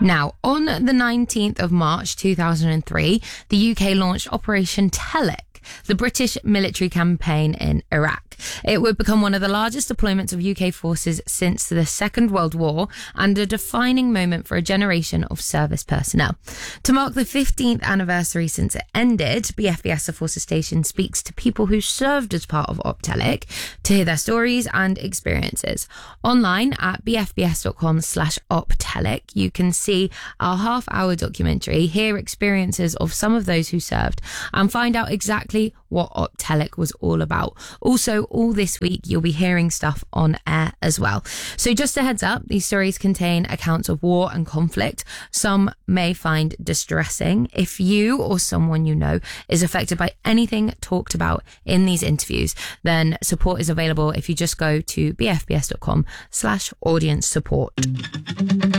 Now, on the 19th of March 2003, the UK launched Operation Telek, the British military campaign in Iraq. It would become one of the largest deployments of UK forces since the Second World War and a defining moment for a generation of service personnel. To mark the 15th anniversary since it ended, BFBS The Forces Station speaks to people who served as part of OPTELEC to hear their stories and experiences. Online at bfbs.com/OPTELEC, you can see our half-hour documentary, hear experiences of some of those who served, and find out exactly what OPTELEC was all about. Also, all this week, you'll be hearing stuff on air as well. So just a heads up, these stories contain accounts of war and conflict. Some may find distressing. If you or someone you know is affected by anything talked about in these interviews, then support is available if you just go to bfbs.com/audience support.